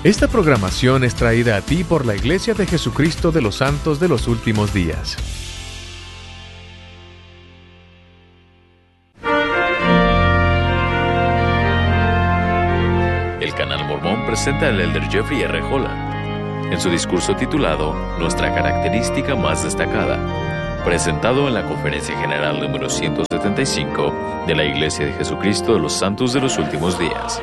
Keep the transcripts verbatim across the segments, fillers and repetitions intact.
Esta programación es traída a ti por la Iglesia de Jesucristo de los Santos de los Últimos Días. El Canal Mormón presenta al Elder Jeffrey R. Holland en su discurso titulado Nuestra característica más destacada, presentado en la Conferencia General número ciento setenta y cinco de la Iglesia de Jesucristo de los Santos de los Últimos Días.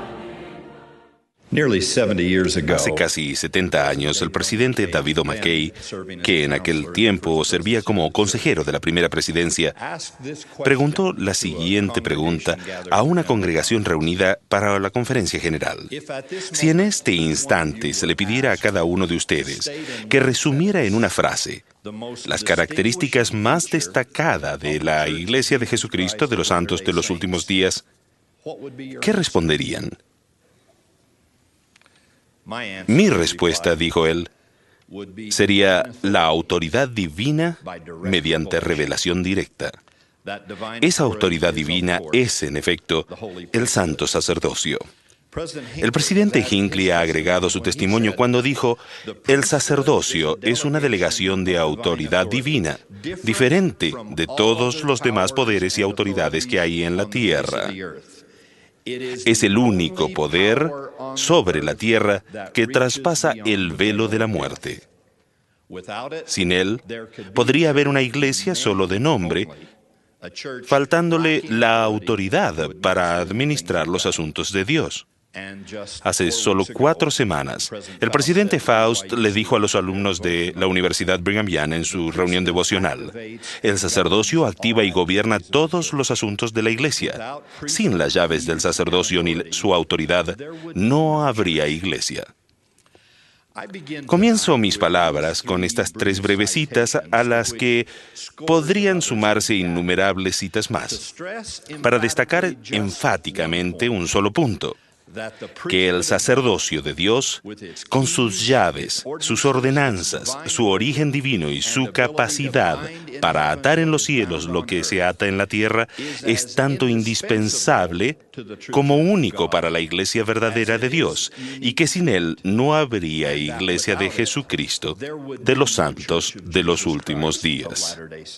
Hace casi setenta años, el presidente David O. McKay, que en aquel tiempo servía como consejero de la primera presidencia, preguntó la siguiente pregunta a una congregación reunida para la conferencia general. Si en este instante se le pidiera a cada uno de ustedes que resumiera en una frase las características más destacadas de la Iglesia de Jesucristo de los Santos de los Últimos Días, ¿qué responderían? Mi respuesta, dijo él, sería la autoridad divina mediante revelación directa. Esa autoridad divina es, en efecto, el santo sacerdocio. El presidente Hinckley ha agregado su testimonio cuando dijo, el sacerdocio es una delegación de autoridad divina, diferente de todos los demás poderes y autoridades que hay en la tierra. Es el único poder sobre la tierra que traspasa el velo de la muerte. Sin él, podría haber una iglesia solo de nombre, faltándole la autoridad para administrar los asuntos de Dios. Hace solo cuatro semanas, el presidente Faust le dijo a los alumnos de la Universidad Brigham Young en su reunión devocional, el sacerdocio activa y gobierna todos los asuntos de la iglesia. Sin las llaves del sacerdocio ni su autoridad, no habría iglesia. Comienzo mis palabras con estas tres breves citas a las que podrían sumarse innumerables citas más, para destacar enfáticamente un solo punto. Que el sacerdocio de Dios, con sus llaves, sus ordenanzas, su origen divino y su capacidad para atar en los cielos lo que se ata en la tierra, es tanto indispensable como único para la iglesia verdadera de Dios, y que sin él no habría iglesia de Jesucristo, de los santos de los últimos días.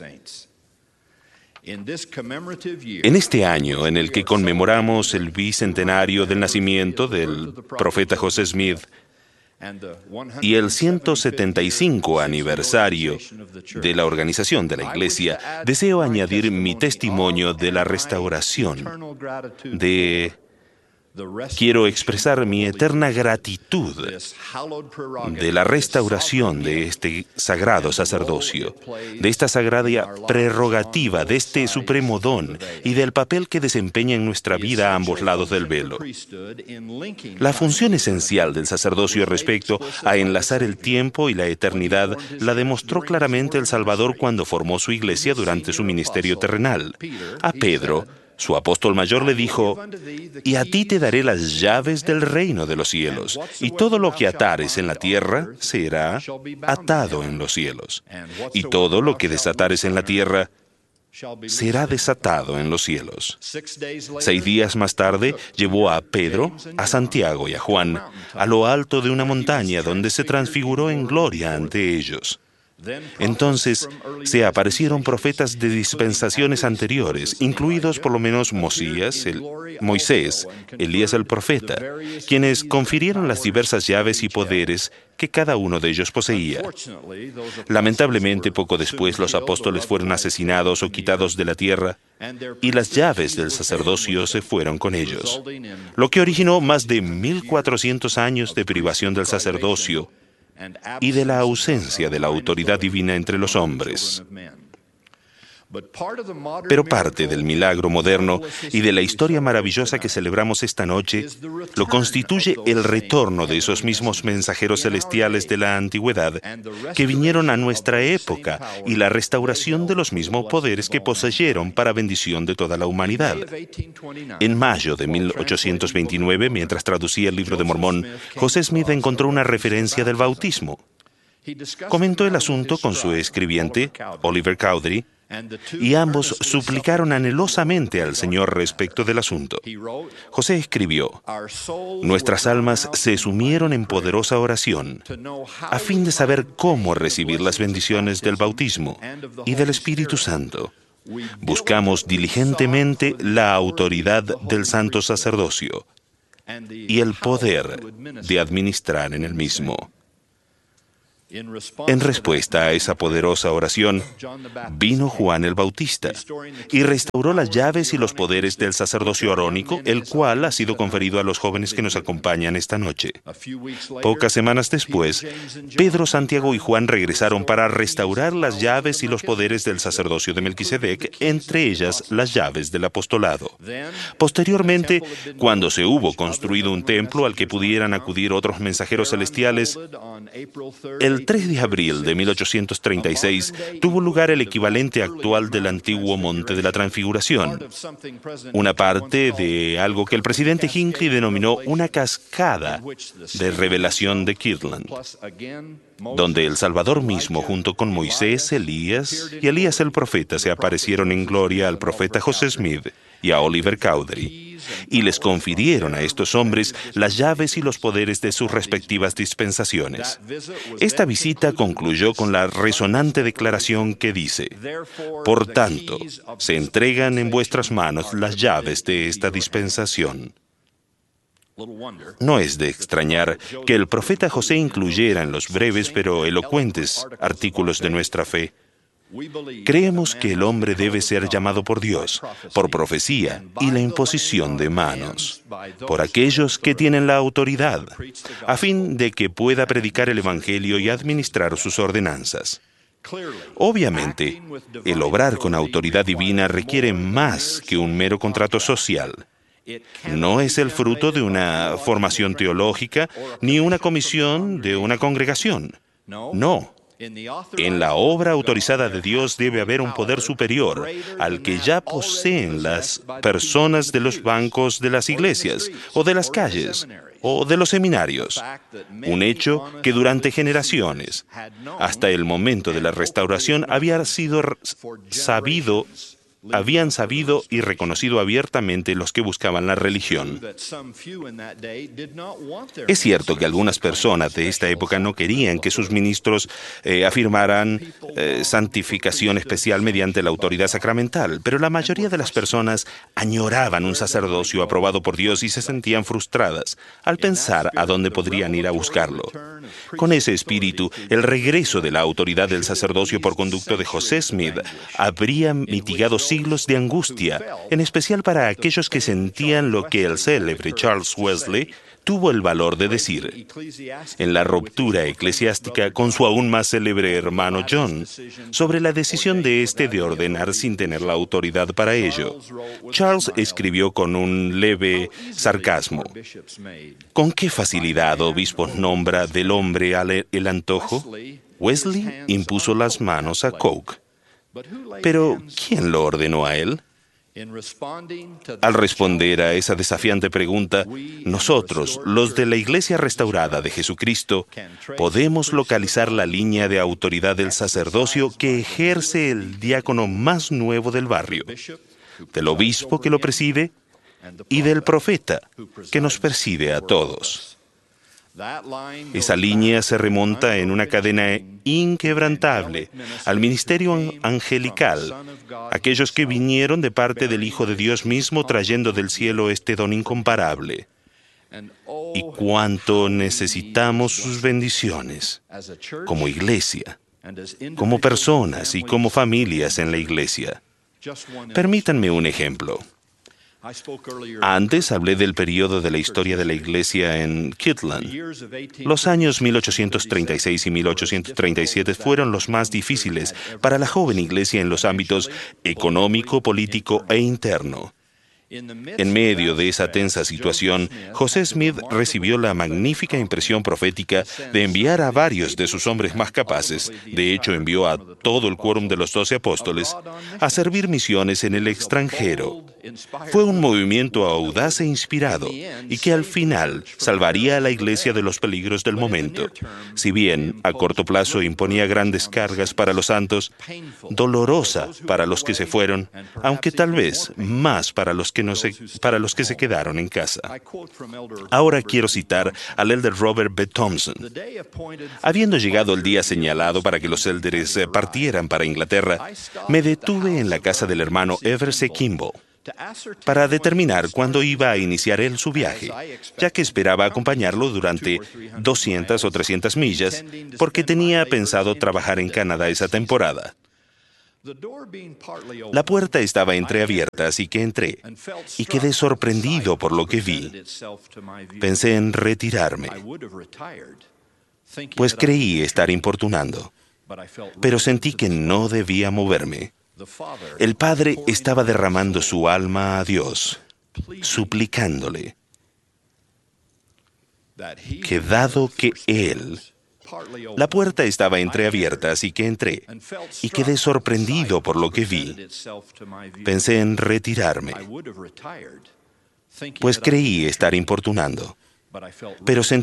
En este año en el que conmemoramos el bicentenario del nacimiento del profeta José Smith y el ciento setenta y cinco aniversario de la organización de la Iglesia, deseo añadir mi testimonio de la restauración, de... Quiero expresar mi eterna gratitud de la restauración de este sagrado sacerdocio, de esta sagrada prerrogativa, de este supremo don y del papel que desempeña en nuestra vida a ambos lados del velo. La función esencial del sacerdocio respecto a enlazar el tiempo y la eternidad la demostró claramente el Salvador cuando formó su iglesia durante su ministerio terrenal. A Pedro, su apóstol mayor, le dijo, «Y a ti te daré las llaves del reino de los cielos, y todo lo que atares en la tierra será atado en los cielos, y todo lo que desatares en la tierra será desatado en los cielos». Seis días más tarde, llevó a Pedro, a Santiago y a Juan a lo alto de una montaña donde se transfiguró en gloria ante ellos. Entonces se aparecieron profetas de dispensaciones anteriores, incluidos por lo menos Mosías, el, Moisés, Elías el profeta, quienes confirieron las diversas llaves y poderes que cada uno de ellos poseía. Lamentablemente, poco después los apóstoles fueron asesinados o quitados de la tierra, y las llaves del sacerdocio se fueron con ellos, lo que originó más de mil cuatrocientos años de privación del sacerdocio y de la ausencia de la autoridad divina entre los hombres. Pero parte del milagro moderno y de la historia maravillosa que celebramos esta noche lo constituye el retorno de esos mismos mensajeros celestiales de la antigüedad que vinieron a nuestra época y la restauración de los mismos poderes que poseyeron para bendición de toda la humanidad. En mayo de mil ochocientos veintinueve, mientras traducía el Libro de Mormón, José Smith encontró una referencia del bautismo. Comentó el asunto con su escribiente, Oliver Cowdery, y ambos suplicaron anhelosamente al Señor respecto del asunto. José escribió: nuestras almas se sumieron en poderosa oración a fin de saber cómo recibir las bendiciones del bautismo y del Espíritu Santo. Buscamos diligentemente la autoridad del santo sacerdocio y el poder de administrar en el mismo. En respuesta a esa poderosa oración, vino Juan el Bautista y restauró las llaves y los poderes del sacerdocio arónico, el cual ha sido conferido a los jóvenes que nos acompañan esta noche. Pocas semanas después, Pedro, Santiago y Juan regresaron para restaurar las llaves y los poderes del sacerdocio de Melquisedec, entre ellas las llaves del apostolado. Posteriormente, cuando se hubo construido un templo al que pudieran acudir otros mensajeros celestiales, el El tres de abril de mil ochocientos treinta y seis tuvo lugar el equivalente actual del antiguo Monte de la Transfiguración, una parte de algo que el presidente Hinckley denominó una cascada de revelación de Kirtland, donde el Salvador mismo, junto con Moisés, Elías y Elías el profeta, se aparecieron en gloria al profeta José Smith y a Oliver Cowdery, y les confirieron a estos hombres las llaves y los poderes de sus respectivas dispensaciones. Esta visita concluyó con la resonante declaración que dice: por tanto, se entregan en vuestras manos las llaves de esta dispensación. No es de extrañar que el profeta José incluyera en los breves pero elocuentes artículos de nuestra fe: creemos que el hombre debe ser llamado por Dios, por profecía y la imposición de manos, por aquellos que tienen la autoridad, a fin de que pueda predicar el Evangelio y administrar sus ordenanzas. Obviamente, el obrar con autoridad divina requiere más que un mero contrato social. No es el fruto de una formación teológica ni una comisión de una congregación. No. En la obra autorizada de Dios debe haber un poder superior al que ya poseen las personas de los bancos de las iglesias, o de las calles, o de los seminarios. Un hecho que durante generaciones, hasta el momento de la restauración, había sido sabido habían sabido y reconocido abiertamente los que buscaban la religión. Es cierto que algunas personas de esta época no querían que sus ministros eh, afirmaran eh, santificación especial mediante la autoridad sacramental, pero la mayoría de las personas añoraban un sacerdocio aprobado por Dios y se sentían frustradas al pensar a dónde podrían ir a buscarlo. Con ese espíritu, el regreso de la autoridad del sacerdocio por conducto de José Smith habría mitigado siglos de angustia, en especial para aquellos que sentían lo que el célebre Charles Wesley tuvo el valor de decir en la ruptura eclesiástica con su aún más célebre hermano John sobre la decisión de éste de ordenar sin tener la autoridad para ello. Charles escribió con un leve sarcasmo: ¿con qué facilidad obispos nombra del hombre al el antojo? Wesley impuso las manos a Coke. Pero, ¿quién lo ordenó a él? Al responder a esa desafiante pregunta, nosotros, los de la Iglesia Restaurada de Jesucristo, podemos localizar la línea de autoridad del sacerdocio que ejerce el diácono más nuevo del barrio, del obispo que lo preside y del profeta que nos preside a todos. Esa línea se remonta en una cadena inquebrantable al ministerio angelical, aquellos que vinieron de parte del Hijo de Dios mismo trayendo del cielo este don incomparable. Y cuánto necesitamos sus bendiciones, como iglesia, como personas y como familias en la iglesia. Permítanme un ejemplo. Antes hablé del periodo de la historia de la Iglesia en Kirtland. Los años mil ochocientos treinta y seis y mil ochocientos treinta y siete fueron los más difíciles para la joven Iglesia en los ámbitos económico, político e interno. En medio de esa tensa situación, José Smith recibió la magnífica impresión profética de enviar a varios de sus hombres más capaces, de hecho envió a todo el quórum de los doce apóstoles, a servir misiones en el extranjero, Fue un movimiento audaz e inspirado y que al final salvaría a la Iglesia de los peligros del momento. Si bien a corto plazo imponía grandes cargas para los santos, dolorosa para los que se fueron, aunque tal vez más para los que, no se, para los que se quedaron en casa. Ahora quiero citar al elder Robert B. Thompson. Habiendo llegado el día señalado para que los élderes partieran para Inglaterra, me detuve en la casa del hermano Ever C. Kimball para determinar cuándo iba a iniciar él su viaje, ya que esperaba acompañarlo durante doscientas o trescientas millas, porque tenía pensado trabajar en Canadá esa temporada. La puerta estaba entreabierta, así que entré, y quedé sorprendido por lo que vi. Pensé en retirarme, pues creí estar importunando, pero sentí que no debía moverme. El Padre estaba derramando su alma a Dios, suplicándole que dado que Él... La puerta estaba entreabierta, así que entré, y quedé sorprendido por lo que vi. Pensé en retirarme, pues creí estar importunando, pero sentí